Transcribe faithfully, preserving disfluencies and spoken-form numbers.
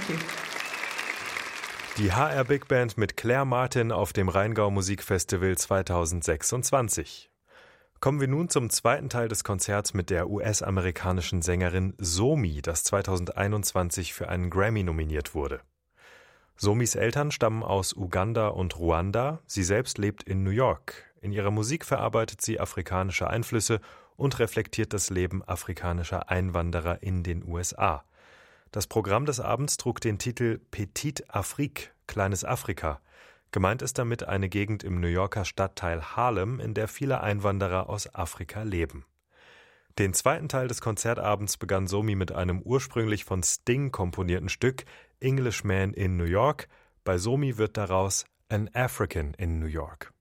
Die H R Big Band mit Claire Martin auf dem Rheingau Musikfestival zweitausendsechsundzwanzig. Kommen wir nun zum zweiten Teil des Konzerts mit der U S-amerikanischen Sängerin Somi, das zweitausendeinundzwanzig für einen Grammy nominiert wurde. Somis Eltern stammen aus Uganda und Ruanda, sie selbst lebt in New York. In ihrer Musik verarbeitet sie afrikanische Einflüsse und reflektiert das Leben afrikanischer Einwanderer in den U S A. Das Programm des Abends trug den Titel Petite Afrique, Kleines Afrika. Gemeint ist damit eine Gegend im New Yorker Stadtteil Harlem, in der viele Einwanderer aus Afrika leben. Den zweiten Teil des Konzertabends begann Somi mit einem ursprünglich von Sting komponierten Stück Englishman in New York. Bei Somi wird daraus An African in New York.